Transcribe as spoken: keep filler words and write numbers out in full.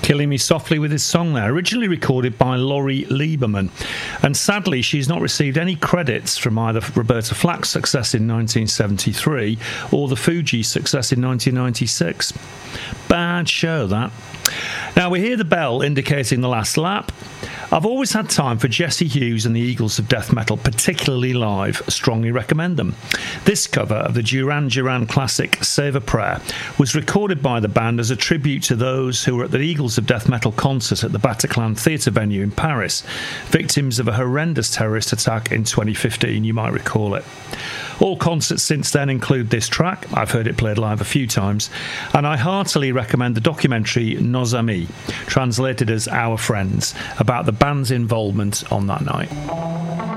Killing Me Softly with his song there, originally recorded by Laurie Lieberman. And sadly, she's not received any credits from either Roberta Flack's success in nineteen seventy-three or the Fugees' success in nineteen ninety-six. Bad show, that. Now we hear the bell indicating the last lap. I've always had time for Jesse Hughes and the Eagles of Death Metal, particularly live. Strongly recommend them. This cover of the Duran Duran classic Save a Prayer was recorded by the band as a tribute to those who were at the Eagles of Death Metal concert at the Bataclan Theatre venue in Paris, victims of a horrendous terrorist attack in twenty fifteen, you might recall it. All concerts since then include this track. I've heard it played live a few times, and I heartily recommend the documentary Nos Amis, translated as Our Friends, about the band's involvement on that night.